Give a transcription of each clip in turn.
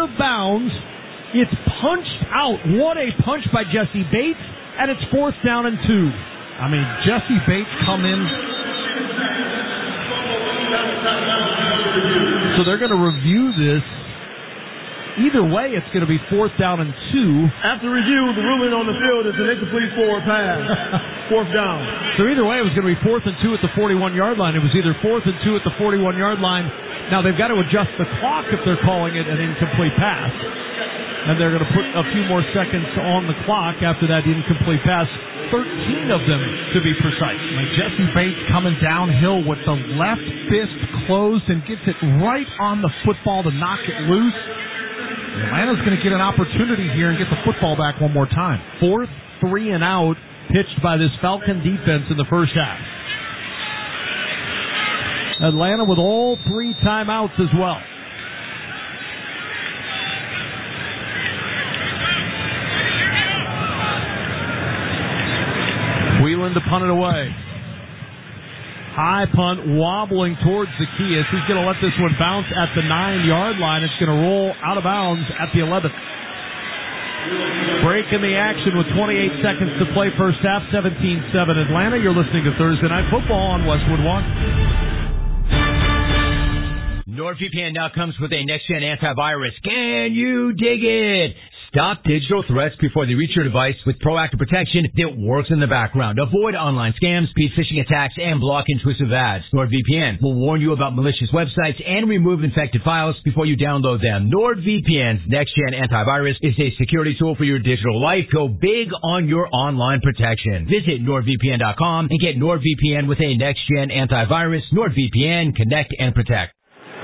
of bounds. It's punched out. What a punch by Jesse Bates, and it's 4th down and 2. I mean, Jesse Bates come in. So they're going to review this. Either way, it's going to be 4th down and 2. After review, the ruling on the field is an incomplete forward pass. 4th down. So either way, it was going to be 4th and 2 at the 41-yard line. It was either 4th and 2 at the 41-yard line. Now, they've got to adjust the clock if they're calling it an incomplete pass. And they're going to put a few more seconds on the clock after that incomplete pass. 13 of them, to be precise. Like Jesse Bates coming downhill with the left fist closed and gets it right on the football to knock it loose. Atlanta's going to get an opportunity here and get the football back one more time. 4th 3 and out pitched by this Falcon defense in the first half. Atlanta with all 3 timeouts as well. Wheeling to punt it away. High punt wobbling towards Zacchaeus. He's going to let this one bounce at the 9-yard line. It's going to roll out of bounds at the 11th. Break in the action with 28 seconds to play first half. 17-7 Atlanta. You're listening to Thursday Night Football on Westwood One. NordVPN now comes with a next-gen antivirus. Can you dig it? Stop digital threats before they reach your device with proactive protection that works in the background. Avoid online scams, speed phishing attacks, and block intrusive ads. NordVPN will warn you about malicious websites and remove infected files before you download them. NordVPN's next-gen antivirus is a security tool for your digital life. Go big on your online protection. Visit NordVPN.com and get NordVPN with a next-gen antivirus. NordVPN, connect and protect.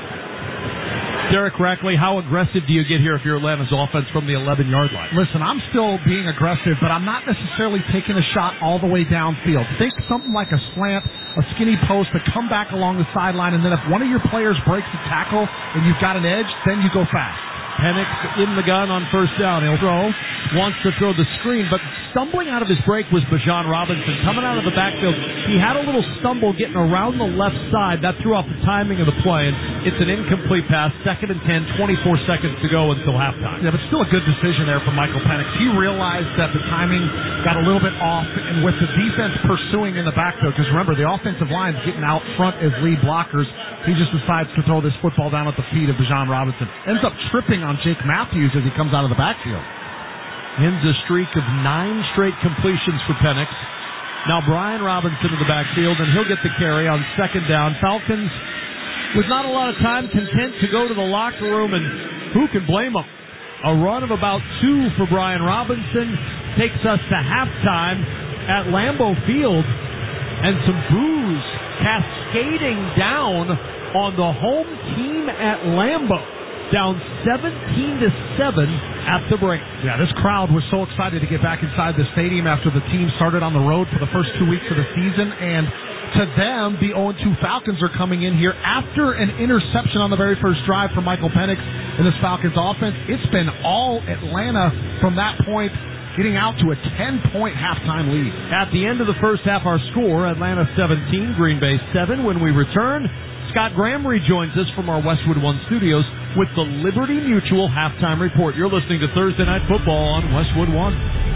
Derek Rackley, how aggressive do you get here if you're Atlanta's offense from the 11-yard line? Listen, I'm still being aggressive, but I'm not necessarily taking a shot all the way downfield. Think something like a slant, a skinny post, to come back along the sideline, and then if one of your players breaks a tackle and you've got an edge, then you go fast. Penix in the gun on first down. He'll throw. Wants to throw the screen, but stumbling out of his break was Bijan Robinson. Coming out of the backfield, he had a little stumble getting around the left side. That threw off the timing of the play, and it's an incomplete pass. 2nd and 10, 24 seconds to go until halftime. Yeah, but still a good decision there from Michael Penix. He realized that the timing got a little bit off, and with the defense pursuing in the backfield, because remember, the offensive line's getting out front as lead blockers, he just decides to throw this football down at the feet of Bijan Robinson. Ends up tripping on Jake Matthews as he comes out of the backfield. Ends a streak of 9 straight completions for Penix. Now Brian Robinson in the backfield, and he'll get the carry on 2nd down. Falcons, with not a lot of time, content to go to the locker room, and who can blame them? A run of about 2 for Brian Robinson takes us to halftime at Lambeau Field, and some boos cascading down on the home team at Lambeau. Down 17-7 at the break. Yeah, this crowd was so excited to get back inside the stadium after the team started on the road for the first 2 weeks of the season. And to them, the 0-2 Falcons are coming in here after an interception on the very first drive from Michael Penix in this Falcons offense. It's been all Atlanta from that point, getting out to a 10-point halftime lead. At the end of the first half, our score, Atlanta 17, Green Bay 7. When we return, Scott Graham rejoins us from our Westwood One studios with the Liberty Mutual halftime report. You're listening to Thursday Night Football on Westwood One.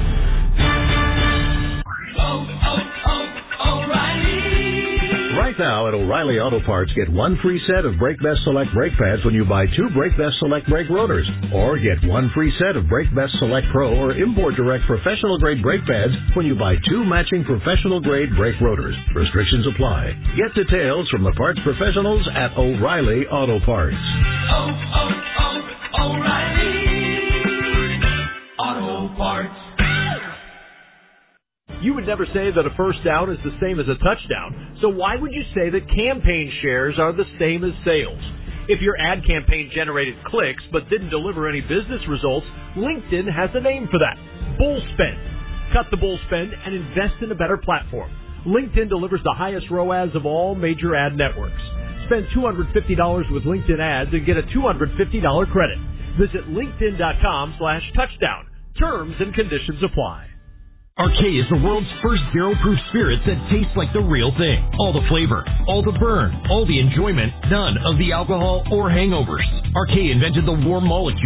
Right now at O'Reilly Auto Parts, get 1 free set of Brake Best Select brake pads when you buy 2 Brake Best Select brake rotors. Or get 1 free set of Brake Best Select Pro or Import Direct professional grade brake pads when you buy 2 matching professional grade brake rotors. Restrictions apply. Get details from the parts professionals at O'Reilly Auto Parts. O'Reilly Auto Parts. You would never say that a first down is the same as a touchdown, so why would you say that campaign shares are the same as sales? If your ad campaign generated clicks but didn't deliver any business results, LinkedIn has a name for that: bull spend. Cut the bull spend and invest in a better platform. LinkedIn delivers the highest ROAS of all major ad networks. Spend $250 with LinkedIn ads and get a $250 credit. Visit linkedin.com/touchdown. Terms and conditions apply. Arcade is the world's first zero-proof spirits that tastes like the real thing. All the flavor, all the burn, all the enjoyment, none of the alcohol or hangovers. Arcade invented the warm molecule